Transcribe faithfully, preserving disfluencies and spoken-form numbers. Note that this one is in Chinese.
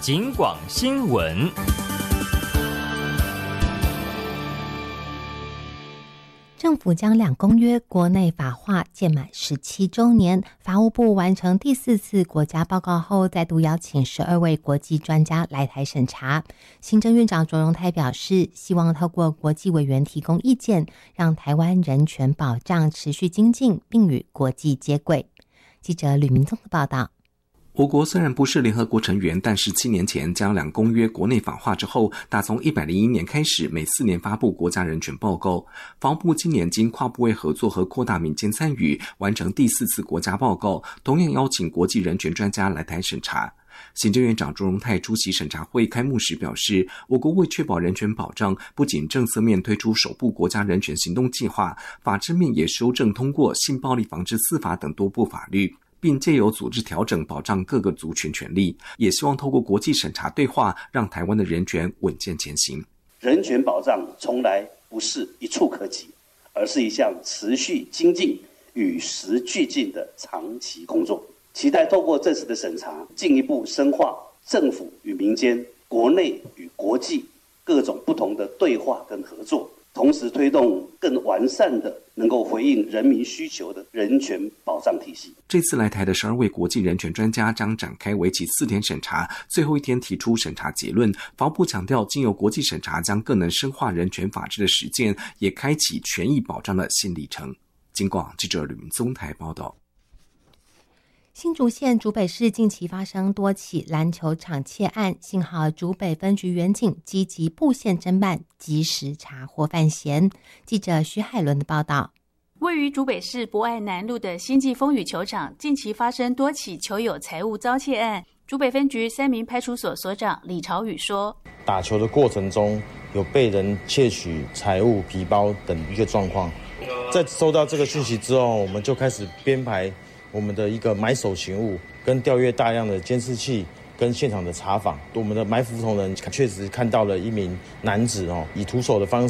警广新闻。 政府将两公约国内法化届满十七周年，法务部完成第四次国家报告后，再度邀请十二位国际专家来台审查。行政院长卓荣泰表示，希望透过国际委员提供意见，让台湾人权保障持续精进，并与国际接轨。记者吕明宗的报道。 我国虽然不是联合国成员，但是七年前将两公约国内法化之后，打从一百零一年开始，每四年发布国家人权报告。法务部今年经跨部位合作和扩大民间参与，完成第四次国家报告，同样邀请国际人权专家来台审查。行政院长卓荣泰出席审查会开幕时表示，我国为确保人权保障，不仅政策面推出首部国家人权行动计划，法制面也修正通过性暴力防治司法等多部法律，并藉由组织调整保障各个族群权利，也希望透过国际审查对话，让台湾的人权稳健前行。 人权保障从来不是一触可及，而是一项持续精进、与时俱进的长期工作。期待透过这次的审查，进一步深化政府与民间、国内与国际各种不同的对话跟合作，同时推动更完善的能够回应人民需求的人权保障体系。 这次来台的十二位国际人权专家将展开为期四天审查，最后一天提出审查结论。法务部强调，经由国际审查将更能深化人权法治的实践，也开启权益保障的新里程。警广记者吕明宗台报道。 新竹县竹北市近期发生多起篮球场窃案，幸好竹北分局员警积极布线侦办，及时查获犯嫌。记者徐海伦的报道。 位于竹北市博爱南路的星际风雨球场，近期发生多起球友财物遭窃案。竹北分局三名派出所所长李朝宇说， 打球的过程中有被人窃取财物、皮包等一个状况。在收到这个讯息之后，我们就开始编排我们的一个买手勤务，跟调阅大量的监视器跟现场的查访。我们的埋伏同仁确实看到了一名男子哦，以徒手的方式